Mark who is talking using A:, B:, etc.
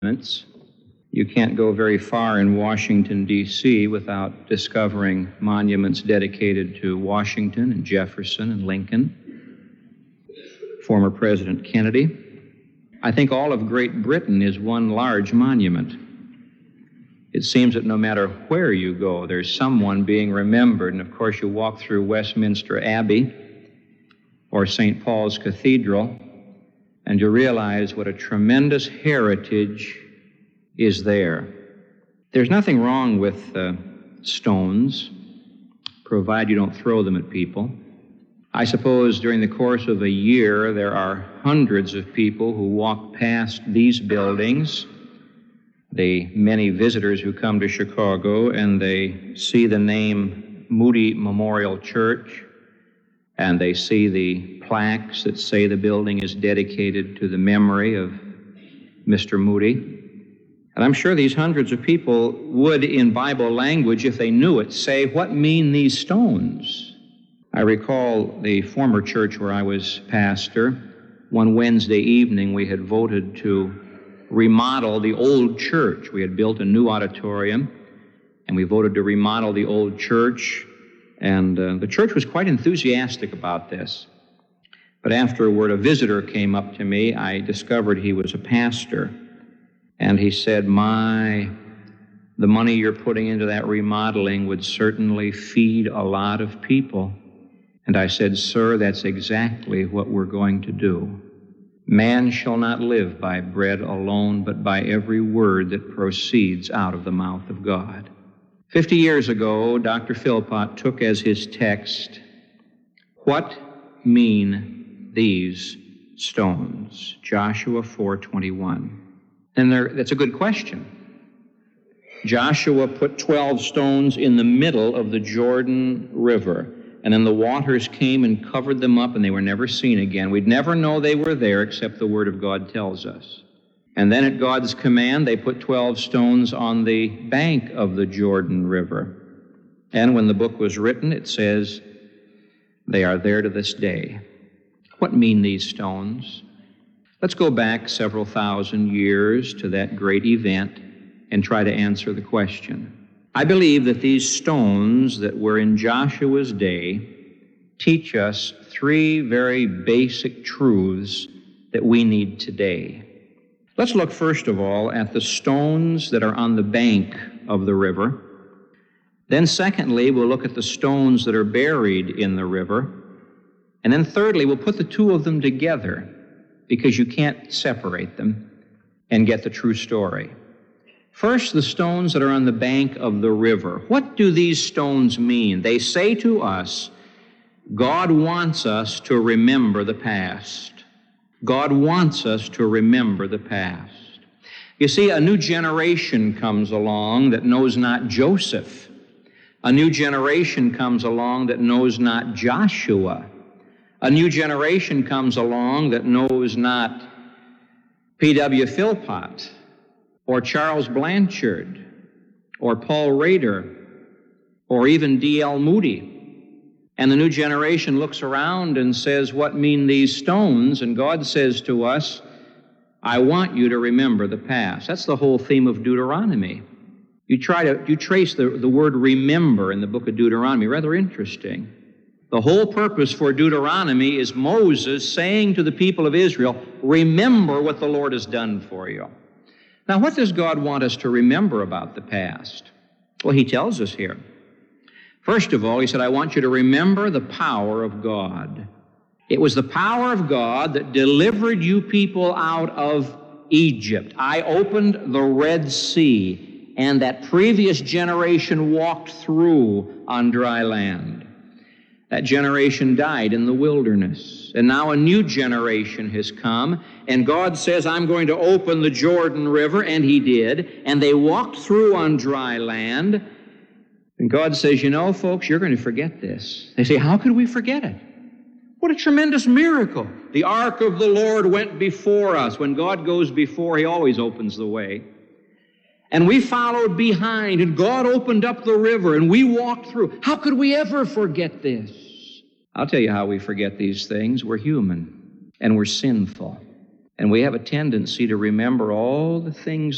A: monuments. You can't go very far in Washington, D.C. without discovering monuments dedicated to Washington and Jefferson and Lincoln, former President Kennedy. I think all of Great Britain is one large monument. It seems that no matter where you go, there's someone being remembered. And of course, you walk through Westminster Abbey or St. Paul's Cathedral, and you realize what a tremendous heritage is there. There's nothing wrong with stones, provided you don't throw them at people. I suppose during the course of a year, there are hundreds of people who walk past these buildings, the many visitors who come to Chicago, and they see the name Moody Memorial Church, and they see the plaques that say the building is dedicated to the memory of Mr. Moody. And I'm sure these hundreds of people would, in Bible language, if they knew it, say, "What mean these stones?" I recall the former church where I was pastor. One Wednesday evening, we had voted to remodel the old church. We had built a new auditorium, and we voted to remodel the old church. And the church was quite enthusiastic about this. But afterward, a visitor came up to me. I discovered he was a pastor. And he said, the money you're putting into that remodeling would certainly feed a lot of people. And I said, "Sir, that's exactly what we're going to do. Man shall not live by bread alone, but by every word that proceeds out of the mouth of God." 50 years ago, Dr. Philpott took as his text, "What mean these stones?" Joshua 4:21. And that's a good question. Joshua put 12 stones in the middle of the Jordan River, and then the waters came and covered them up, and they were never seen again. We'd never know they were there except the Word of God tells us. And then at God's command, they put 12 stones on the bank of the Jordan River. And when the book was written, it says, they are there to this day. What mean these stones? Let's go back several thousand years to that great event and try to answer the question. I believe that these stones that were in Joshua's day teach us three very basic truths that we need today. Let's look first of all at the stones that are on the bank of the river. Then secondly, we'll look at the stones that are buried in the river. And then thirdly, we'll put the two of them together because you can't separate them and get the true story. First, the stones that are on the bank of the river. What do these stones mean? They say to us, God wants us to remember the past. God wants us to remember the past. You see, a new generation comes along that knows not Joseph. A new generation comes along that knows not Joshua. A new generation comes along that knows not P.W. Philpott or Charles Blanchard or Paul Rader or even D.L. Moody. And the new generation looks around and says, "What mean these stones?" And God says to us, "I want you to remember the past." That's the whole theme of Deuteronomy. You trace the word remember in the book of Deuteronomy. Rather interesting. The whole purpose for Deuteronomy is Moses saying to the people of Israel, remember what the Lord has done for you. Now, what does God want us to remember about the past? Well, he tells us here. First of all, he said, I want you to remember the power of God. It was the power of God that delivered you people out of Egypt. I opened the Red Sea, and that previous generation walked through on dry land. That generation died in the wilderness. And now a new generation has come, and God says, I'm going to open the Jordan River, and he did, and they walked through on dry land. And God says, you know, folks, you're going to forget this. They say, how could we forget it? What a tremendous miracle. The ark of the Lord went before us. When God goes before, he always opens the way. And we followed behind, and God opened up the river, and we walked through. How could we ever forget this? I'll tell you how we forget these things. We're human, and we're sinful. And we have a tendency to remember all the things